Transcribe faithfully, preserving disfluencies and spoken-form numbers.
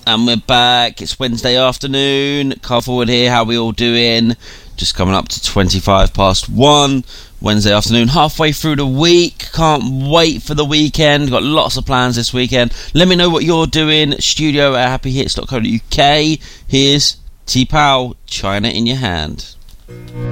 And we're back. It's Wednesday afternoon. Carl Forward here. How are we all doing? Just coming up to twenty-five past one. Wednesday afternoon, halfway through the week. Can't wait for the weekend. Got lots of plans this weekend. Let me know what you're doing. Studio at happy hits dot co dot uk. Here's T-Pow, China in Your Hand.